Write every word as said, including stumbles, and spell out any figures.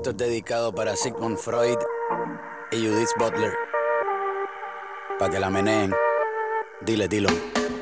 Esto es dedicado para Sigmund Freud y Judith Butler. Pa' que la meneen. Dile, dilo.